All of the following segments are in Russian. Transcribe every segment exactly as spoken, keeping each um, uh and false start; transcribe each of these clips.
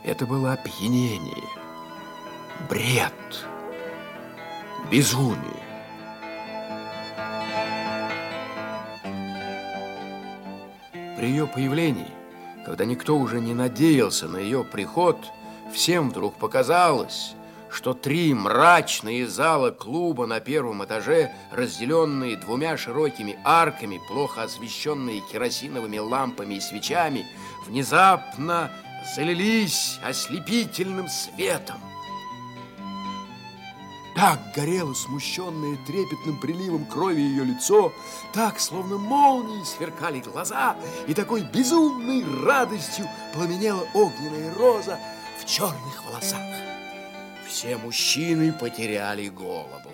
Это было опьянение, бред, безумие. При ее появлении, когда никто уже не надеялся на ее приход, всем вдруг показалось, что три мрачные зала клуба на первом этаже, разделенные двумя широкими арками, плохо освещенные керосиновыми лампами и свечами, внезапно залились ослепительным светом. Так горело смущенное трепетным приливом крови ее лицо, так, словно молнии, сверкали глаза, и такой безумной радостью пламенела огненная роза в черных волосах. Все мужчины потеряли голову.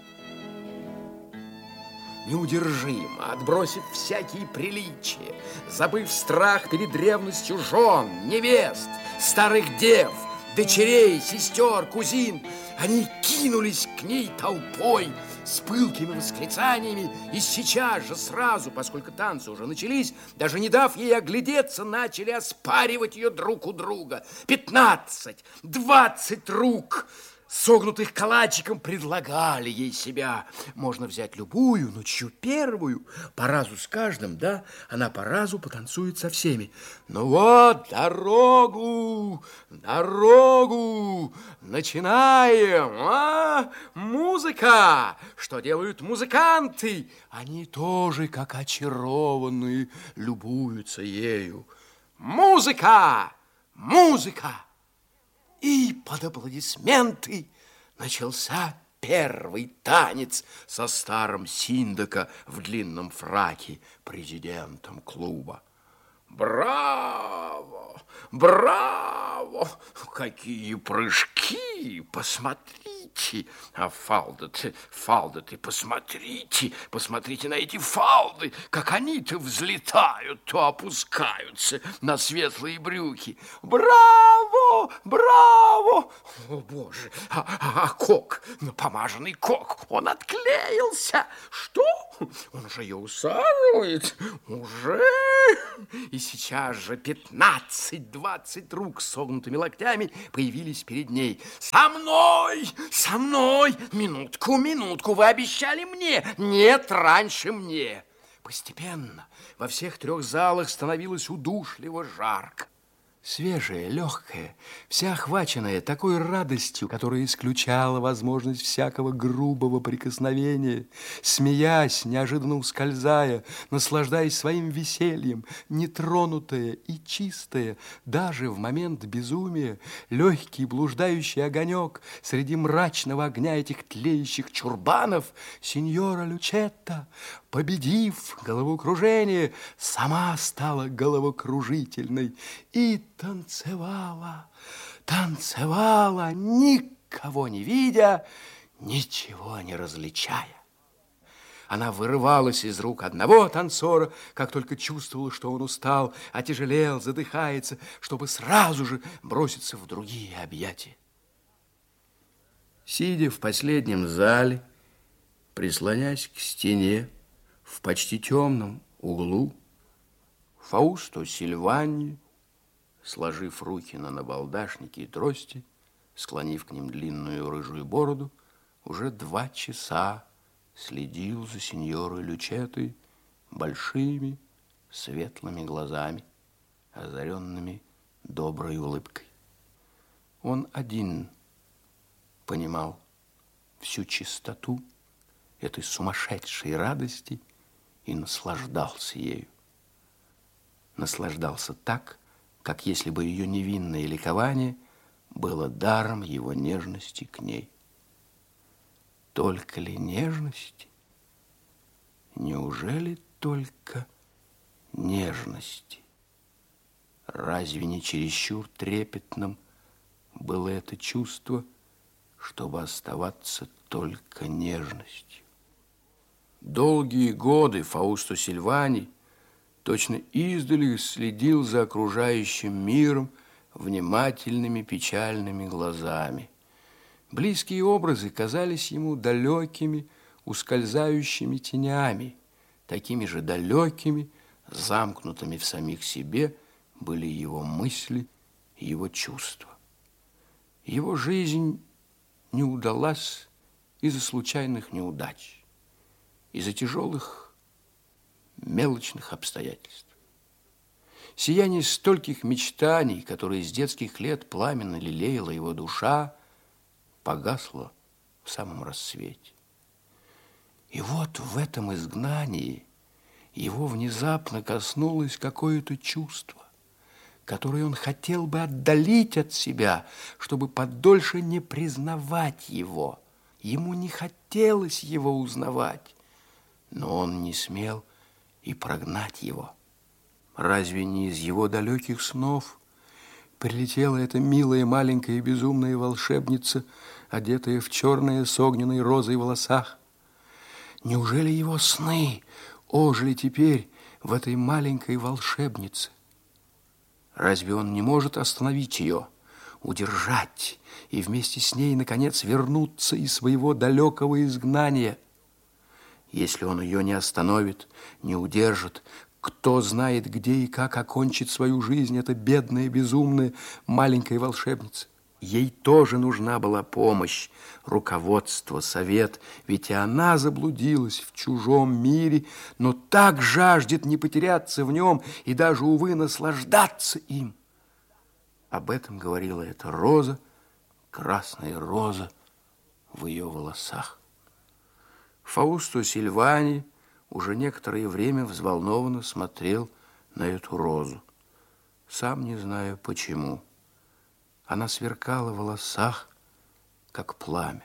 Неудержимо, отбросив всякие приличия, забыв страх перед ревностью жен, невест, старых дев, дочерей, сестер, кузин, они кинулись к ней толпой с пылкими восклицаниями и сейчас же сразу, поскольку танцы уже начались, даже не дав ей оглядеться, начали оспаривать ее друг у друга. Пятнадцать, двадцать рук, согнутых калачиком, предлагали ей себя. Можно взять любую, но чью первую? По разу с каждым, да? Она по разу потанцует со всеми. Ну вот, дорогу, дорогу, начинаем, а? Музыка! Что делают музыканты? Они тоже, как очарованные, любуются ею. Музыка! Музыка! И под аплодисменты начался первый танец со старым Синдака в длинном фраке, президентом клуба. Браво! Браво! Какие прыжки! Посмотрите! А фалды-то, фалды-то, посмотрите! Посмотрите на эти фалды! Как они то взлетают, то опускаются на светлые брюки. Браво! Браво! О, Боже! А, а, а кок, напомаженный кок, он отклеился! Что? Он уже ее усаживает? Уже? И сейчас же пятнадцать-двадцать рук с согнутыми локтями появились перед ней. Со мной! Со мной! Минутку, минутку, вы обещали мне! Нет, раньше мне! Постепенно во всех трех залах становилось удушливо жарко. Свежая, легкая, вся охваченная такой радостью, которая исключала возможность всякого грубого прикосновения, смеясь, неожиданно ускользая, наслаждаясь своим весельем, нетронутая и чистая, даже в момент безумия, легкий блуждающий огонек среди мрачного огня этих тлеющих чурбанов, сеньора Лючетта, победив головокружение, сама стала головокружительной и танцевала, танцевала, никого не видя, ничего не различая. Она вырывалась из рук одного танцора, как только чувствовала, что он устал, отяжелел, задыхается, чтобы сразу же броситься в другие объятия. Сидя в последнем зале, прислонясь к стене, в почти темном углу, Фаусто Сильвани, сложив руки на набалдашнике и трости, склонив к ним длинную рыжую бороду, уже два часа следил за сеньорой Лючеттой большими светлыми глазами, озаренными доброй улыбкой. Он один понимал всю чистоту этой сумасшедшей радости и наслаждался ею. Наслаждался так, как если бы ее невинное ликование было даром его нежности к ней. Только ли нежности? Неужели только нежности? Разве не чересчур трепетным было это чувство, чтобы оставаться только нежностью? Долгие годы Фаусто Сильвани точно издали следил за окружающим миром внимательными печальными глазами. Близкие образы казались ему далекими, ускользающими тенями. Такими же далекими, замкнутыми в самих себе, были его мысли его чувства. Его жизнь не удалась из-за случайных неудач, из-за тяжелых мелочных обстоятельств. Сияние стольких мечтаний, которые с детских лет пламенно лелеяла его душа, погасло в самом рассвете. И вот в этом изгнании его внезапно коснулось какое-то чувство, которое он хотел бы отдалить от себя, чтобы подольше не признавать его. Ему не хотелось его узнавать, но он не смел и прогнать его. Разве не из его далеких снов прилетела эта милая маленькая безумная волшебница, одетая в черное с огненной розой в волосах? Неужели его сны ожили теперь в этой маленькой волшебнице? Разве он не может остановить ее, удержать и вместе с ней, наконец, вернуться из своего далекого изгнания? Если он ее не остановит, не удержит, кто знает, где и как окончит свою жизнь эта бедная, безумная маленькая волшебница? Ей тоже нужна была помощь, руководство, совет, ведь и она заблудилась в чужом мире, но так жаждет не потеряться в нем и даже, увы, наслаждаться им. Об этом говорила эта роза, красная роза в ее волосах. Фаусто Сильвани уже некоторое время взволнованно смотрел на эту розу. Сам не знаю почему. Она сверкала в волосах, как пламя.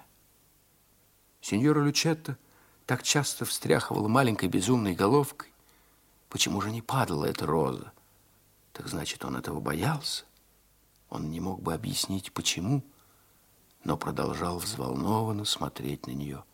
Сеньора Лючетта так часто встряхивала маленькой безумной головкой. Почему же не падала эта роза? Так значит, он этого боялся. Он не мог бы объяснить, почему, но продолжал взволнованно смотреть на нее.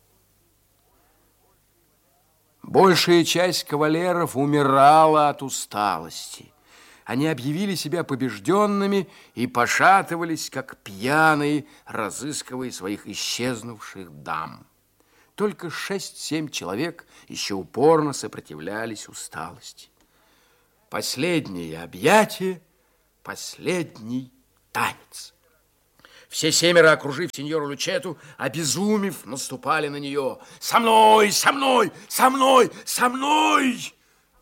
Большая часть кавалеров умирала от усталости. Они объявили себя побежденными и пошатывались, как пьяные, разыскивая своих исчезнувших дам. Только шесть-семь человек еще упорно сопротивлялись усталости. Последнее объятие, последний танец. Все семеро, окружив сеньору Лючетту, обезумев, наступали на нее. «Со мной! Со мной! Со мной! Со мной!»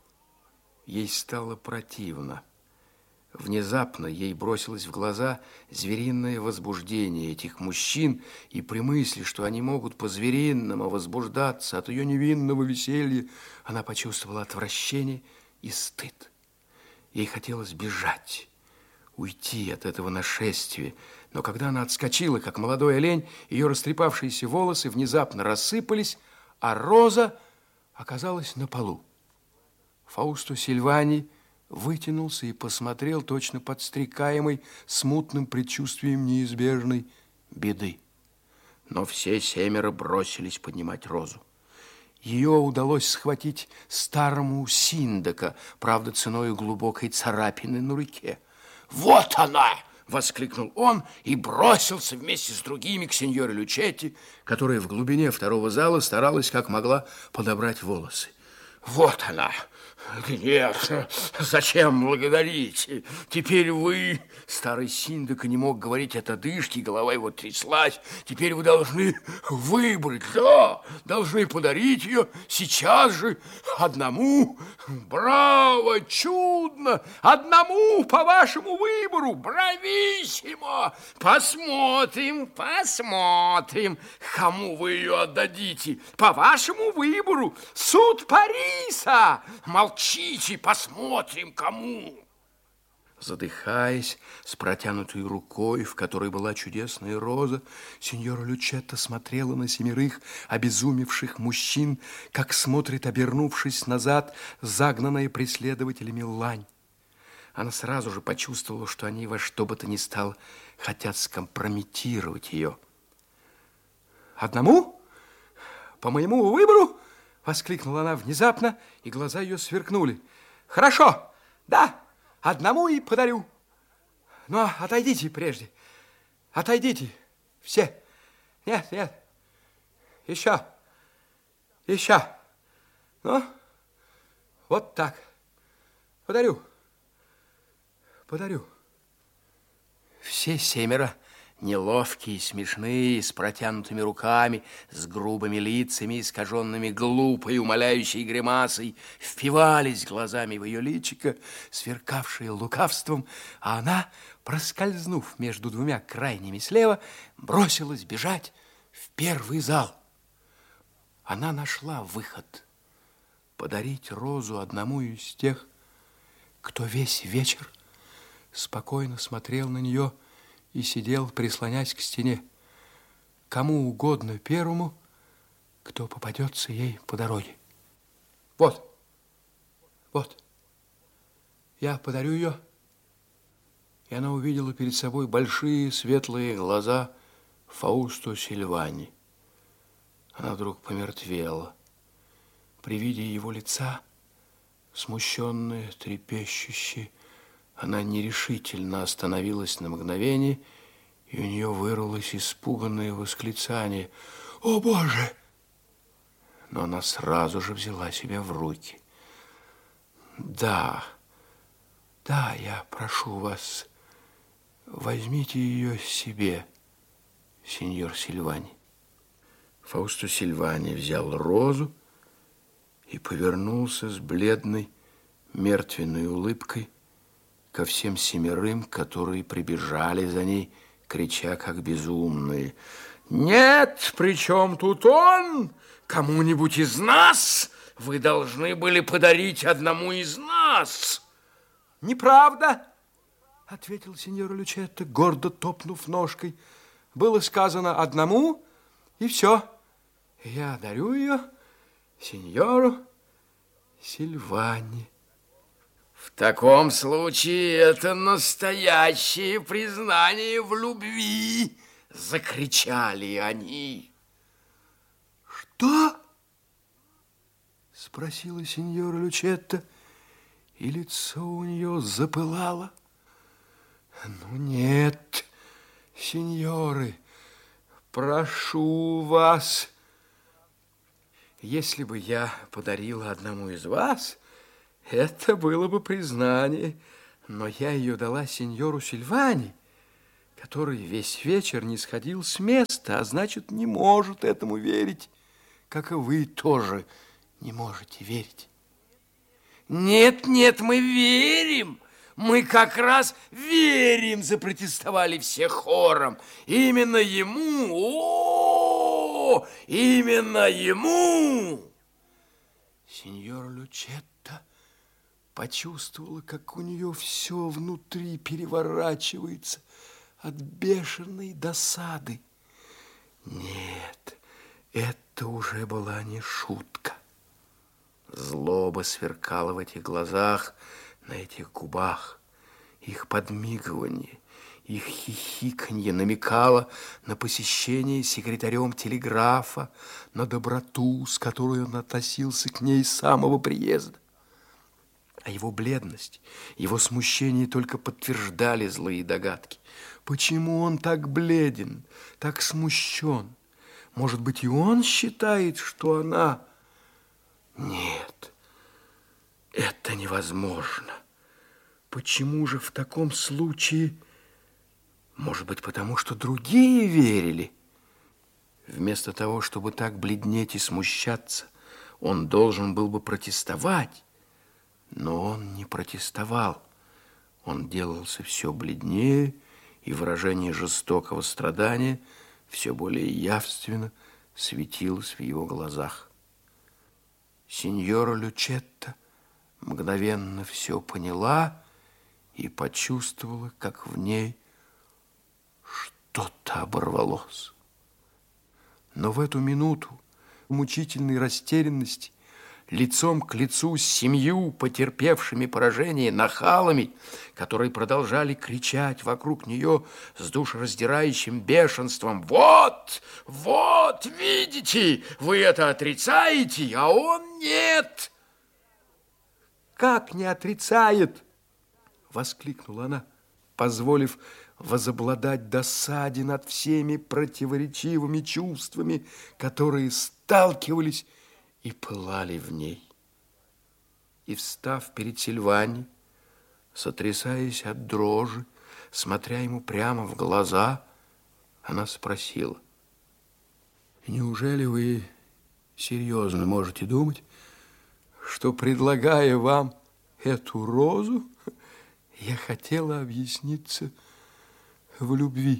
Ей стало противно. Внезапно ей бросилось в глаза звериное возбуждение этих мужчин, и при мысли, что они могут по-звериному возбуждаться от ее невинного веселья, она почувствовала отвращение и стыд. Ей хотелось бежать, уйти от этого нашествия, но когда она отскочила, как молодой олень, ее растрепавшиеся волосы внезапно рассыпались, а роза оказалась на полу. Фаусто Сильвани вытянулся и посмотрел, точно подстрекаемый смутным предчувствием неизбежной беды. Но все семеро бросились поднимать розу. Ее удалось схватить старому Синдака, правда, ценой глубокой царапины на руке. «Вот она!» — воскликнул он и бросился вместе с другими к сеньоре Лючетте, которая в глубине второго зала старалась, как могла, подобрать волосы. «Вот она!» «Нет, зачем благодарить? Теперь вы...» Старый Синдак не мог говорить от одышки, голова его тряслась. «Теперь вы должны выбрать, да, должны подарить ее сейчас же одному. Браво, чудно! Одному по вашему выбору! Брависсимо! Посмотрим, посмотрим, кому вы ее отдадите. По вашему выбору! Суд Париса! Молчите, посмотрим, кому!» Задыхаясь, с протянутой рукой, в которой была чудесная роза, сеньора Лючетта смотрела на семерых обезумевших мужчин, как смотрит, обернувшись назад, загнанная преследователями лань. Она сразу же почувствовала, что они во что бы то ни стало хотят скомпрометировать ее. «Одному? По моему выбору?» — воскликнула она внезапно, и глаза ее сверкнули. «Хорошо, да, одному и подарю. Но отойдите прежде, отойдите все. Нет, нет, еще, еще. Ну, вот так. Подарю, подарю. все семеро, неловкие, смешные, с протянутыми руками, с грубыми лицами, искаженными глупой, умоляющей гримасой, впивались глазами в ее личико, сверкавшее лукавством, а она, проскользнув между двумя крайними слева, бросилась бежать в первый зал. Она нашла выход — подарить розу одному из тех, кто весь вечер спокойно смотрел на нее и сидел, прислонясь к стене. Кому угодно первому, кто попадется ей по дороге. Вот, вот, я подарю ее. И она увидела перед собой большие светлые глаза Фаусто Сильвани. Она вдруг помертвела. При виде его лица, смущенная, трепещущая, она нерешительно остановилась на мгновение, и у нее вырвалось испуганное восклицание: «О, Боже!» Но она сразу же взяла себя в руки. «Да, да, я прошу вас, возьмите ее себе, сеньор Сильвани». Фаусто Сильвани взял розу и повернулся с бледной, мертвенной улыбкой ко всем семерым, которые прибежали за ней, крича как безумные: «Нет, при чем тут он? Кому-нибудь из нас? Вы должны были подарить одному из нас!» «Неправда!» — ответил сеньор Лючетто, гордо топнув ножкой. «Было сказано одному, и все. Я дарю ее сеньору Сильвани». «В таком случае это настоящее признание в любви!» — закричали они. «Что?» — спросила сеньора Лючетто, и лицо у нее запылало. «Ну нет, сеньоры, прошу вас, если бы я подарила одному из вас, это было бы признание, но я ее дала сеньору Сильвани, который весь вечер не сходил с места, а значит, не может этому верить, как и вы тоже не можете верить». «Нет, нет, мы верим, мы как раз верим!» — запротестовали все хором. «Именно ему, о, именно ему!» Сеньора Лючетто почувствовала, как у нее все внутри переворачивается от бешеной досады. Нет, это уже была не шутка. Злоба сверкала в этих глазах, на этих губах. Их подмигивание, их хихиканье намекало на посещение секретарем телеграфа, на доброту, с которой он относился к ней с самого приезда. А его бледность, его смущение только подтверждали злые догадки. Почему он так бледен, так смущен? Может быть, и он считает, что она... Нет, это невозможно. Почему же в таком случае? Может быть, потому что другие верили? Вместо того, чтобы так бледнеть и смущаться, он должен был бы протестовать. Но он не протестовал. Он делался все бледнее, и выражение жестокого страдания все более явственно светилось в его глазах. Сеньора Лючетто мгновенно все поняла и почувствовала, как в ней что-то оборвалось. Но в эту минуту мучительной растерянности, лицом к лицу с семью потерпевшими поражение нахалами, которые продолжали кричать вокруг нее с душераздирающим бешенством: «Вот, вот, видите, вы это отрицаете, а он нет!» «Как не отрицает?» — воскликнула она, позволив возобладать досаде над всеми противоречивыми чувствами, которые сталкивались и пылали в ней. И, встав перед Сильвани, сотрясаясь от дрожи, смотря ему прямо в глаза, она спросила: «Неужели вы серьезно можете думать, что, предлагая вам эту розу, я хотела объясниться в любви?»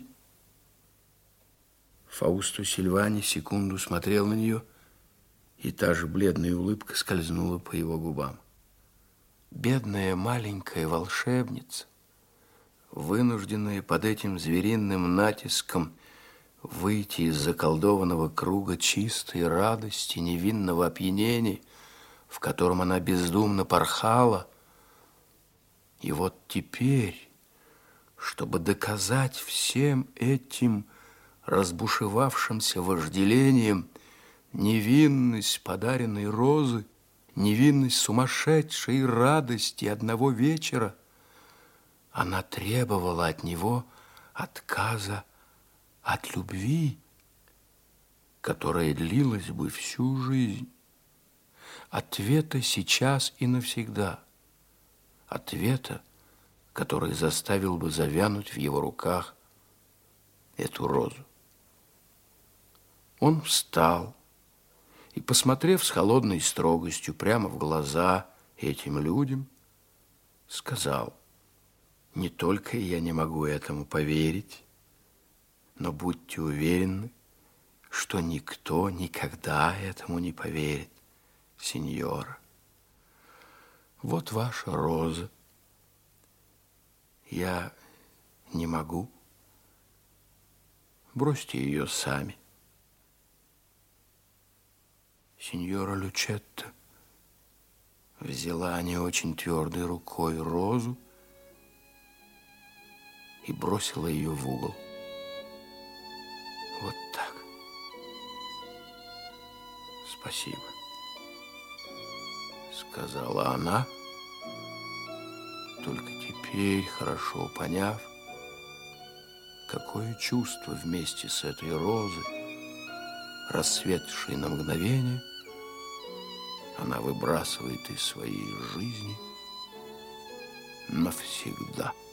Фаусто Сильвани секунду смотрел на нее, и та же бледная улыбка скользнула по его губам. Бедная маленькая волшебница, вынужденная под этим звериным натиском выйти из заколдованного круга чистой радости, невинного опьянения, в котором она бездумно порхала. И вот теперь, чтобы доказать всем этим разбушевавшимся вожделением невинность подаренной розы, невинность сумасшедшей радости одного вечера, она требовала от него отказа от любви, которая длилась бы всю жизнь, ответа сейчас и навсегда, ответа, который заставил бы завянуть в его руках эту розу. Он встал и, посмотрев с холодной строгостью прямо в глаза этим людям, сказал: «Не только я не могу этому поверить, но будьте уверены, что никто никогда этому не поверит, сеньора. Вот ваша роза. Я не могу. Бросьте ее сами». Сеньора Лючетта взяла не очень твердой рукой розу и бросила ее в угол. Вот так. «Спасибо», сказала она, только теперь хорошо поняв, какое чувство вместе с этой розой, расцветшей на мгновение, она выбрасывает из своей жизни навсегда.